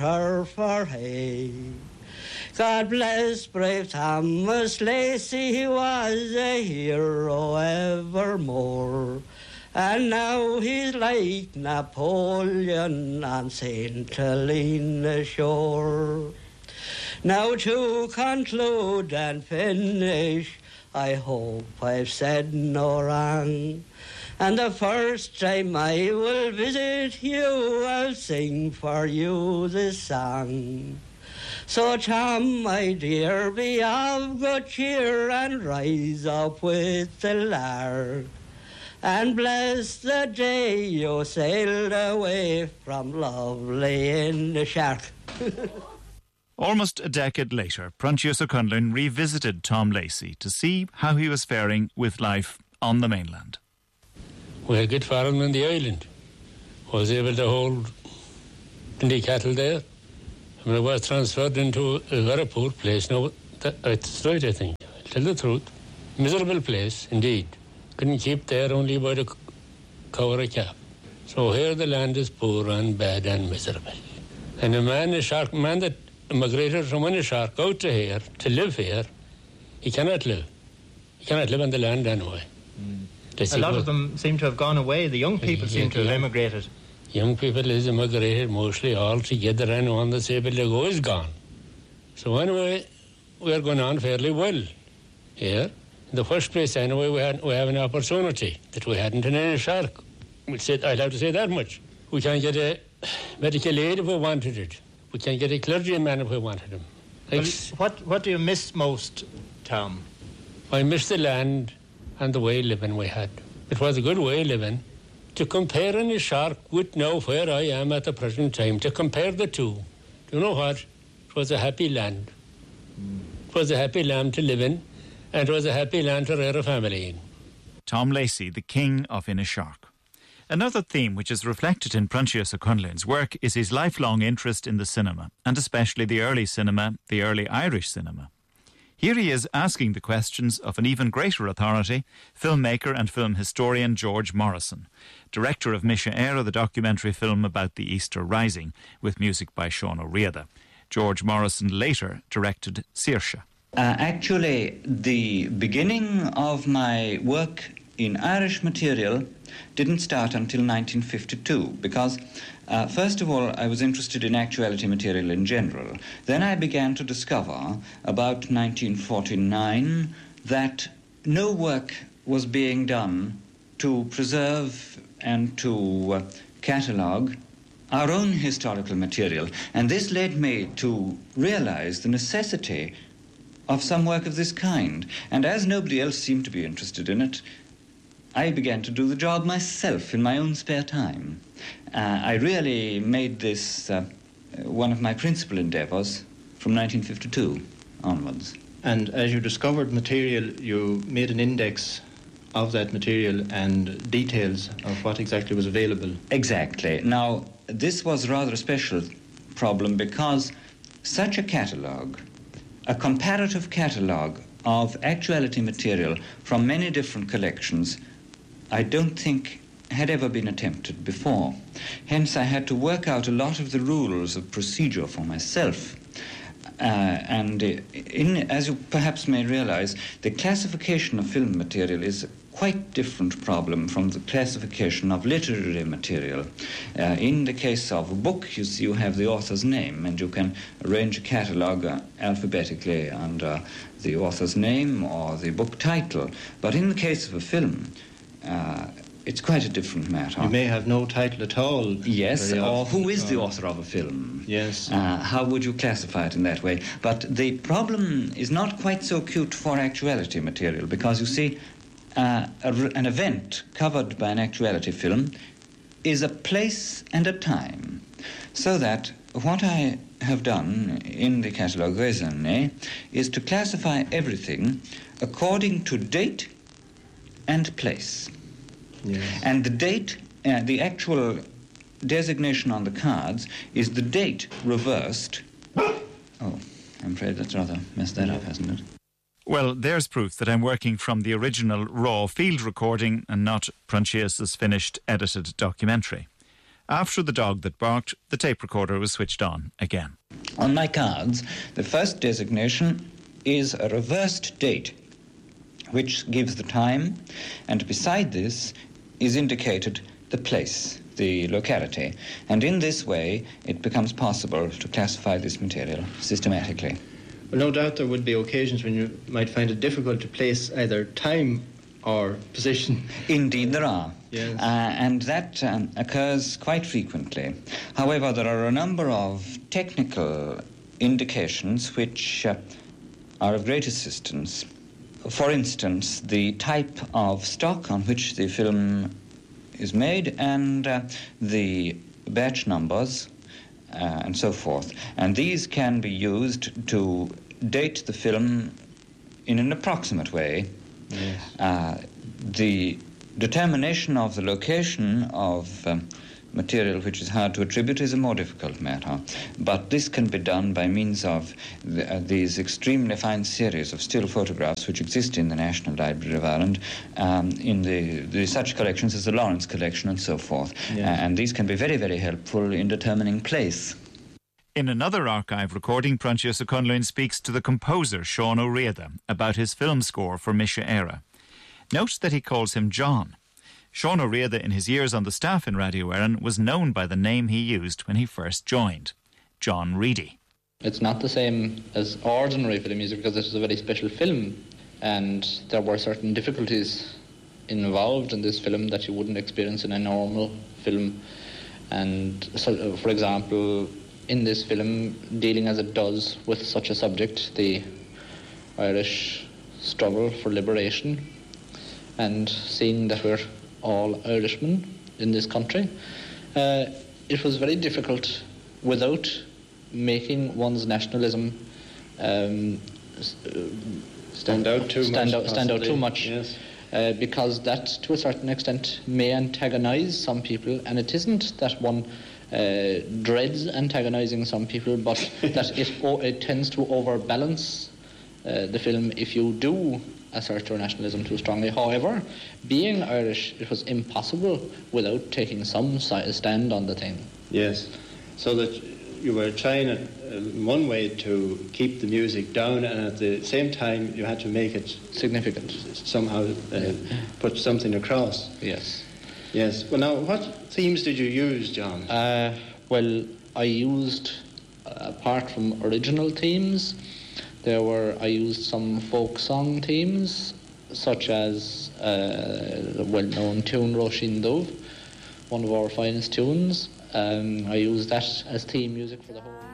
her for hay. God bless brave Thomas Lacey, he was a hero evermore. And now he's like Napoleon on St. Helena shore. Now to conclude and finish, I hope I've said no wrong. And the first time I will visit you, I'll sing for you this song. So Tom, my dear, be of good cheer and rise up with the lark. And bless the day you sailed away from lovely Inishark. Almost a decade later, Pruntius O'Connellan revisited Tom Lacey to see how he was faring with life on the mainland. We had good farm on the island. Was able to hold 20 cattle there. And I was transferred into a very poor place. Now, it's right, I think. I'll tell the truth. Miserable place, indeed. Couldn't keep there only by the cow or a calf. So here the land is poor and bad and miserable. And a man that immigrated from Inishark out to here, to live here, he cannot live. He cannot live on the land anyway. A lot of them seem to have gone away. The young people seem to have emigrated. Young people is immigrated mostly all together, and one that's able to go is gone. So anyway, we are going on fairly well here. In the first place, anyway, we have an opportunity that we hadn't in Inishark. I'd have to say that much. We can get a medical aid if we wanted it. We can get a clergyman if we wanted him. Well, what do you miss most, Tom? I miss the land and the way of living we had. It was a good way of living. To compare Inishark with now where I am at the present time, to compare the two, do you know what? It was a happy land. It was a happy land to live in, and it was a happy land to rear a family in. Tom Lacey, the king of Inishark. Another theme which is reflected in Pruntius O'Connellan's work is his lifelong interest in the cinema, and especially the early cinema, the early Irish cinema. Here he is asking the questions of an even greater authority, filmmaker and film historian George Morrison, director of Misha Éire, the documentary film about the Easter Rising, with music by Sean O'Riordan. George Morrison later directed Saoirse. Actually, the beginning of my work in Irish material didn't start until 1952 because, first of all, I was interested in actuality material in general. Then I began to discover, about 1949, that no work was being done to preserve and to catalogue our own historical material. And this led me to realize the necessity of some work of this kind. And as nobody else seemed to be interested in it, I began to do the job myself in my own spare time. I really made this one of my principal endeavours from 1952 onwards. And as you discovered material, you made an index of that material and details of what exactly was available. Exactly. Now, this was rather a special problem because such a catalogue, a comparative catalogue of actuality material from many different collections, I don't think had ever been attempted before. Hence, I had to work out a lot of the rules of procedure for myself. As you perhaps may realize, the classification of film material is a quite different problem from the classification of literary material. In the case of a book, you have the author's name, and you can arrange a catalogue alphabetically under the author's name or the book title. But in the case of a film, it's quite a different matter. You may have no title at all. Yes, or who is the author of a film? Yes. How would you classify it in that way? But the problem is not quite so acute for actuality material, because you see, an event covered by an actuality film is a place and a time. So that what I have done in the catalogue raisonné is to classify everything according to date and place. Yes. And the date, the actual designation on the cards is the date reversed. Oh, I'm afraid that's rather messed that up, hasn't it? Well, there's proof that I'm working from the original raw field recording and not Pruntius's finished edited documentary. After the dog that barked, the tape recorder was switched on again. On my cards, the first designation is a reversed date, which gives the time, and beside this is indicated the place, the locality. And in this way, it becomes possible to classify this material systematically. Well, no doubt there would be occasions when you might find it difficult to place either time or position. Indeed, there are. Yes. And that occurs quite frequently. However, there are a number of technical indications which are of great assistance. For instance, the type of stock on which the film is made and the batch numbers and so forth. And these can be used to date the film in an approximate way. Yes. The determination of the location of material which is hard to attribute is a more difficult matter, but this can be done by means of these extremely fine series of still photographs which exist in the National Library of Ireland, in the such collections as the Lawrence collection and so forth. Yes. And these can be very, very helpful in determining place. In another archive recording, Proinsias Ó Conglainn speaks to the composer Sean O'Riordan about his film score for Mise Éire. Note that he calls him John. Sean O'Riordan, in his years on the staff in Radio Éireann, was known by the name he used when he first joined, John Reedy. It's not the same as ordinary film music because it is a very special film, and there were certain difficulties involved in this film that you wouldn't experience in a normal film. And so, for example, in this film, dealing as it does with such a subject, the Irish struggle for liberation, and seeing that we're all Irishmen in this country, it was very difficult without making one's nationalism stand out too much. Yes. Because that, to a certain extent, may antagonise some people, and it isn't that one dreads antagonising some people, but that it tends to overbalance the film if you do assert your nationalism too strongly. However, being Irish, it was impossible without taking some stand on the thing. Yes, so that you were trying in one way to keep the music down, and at the same time you had to make it significant, somehow put something across. Yes. Yes. Well, now, what themes did you use, John? Well, I used, apart from original themes, I used some folk song themes, such as the well-known tune Róisín Dubh, one of our finest tunes. I used that as theme music for the whole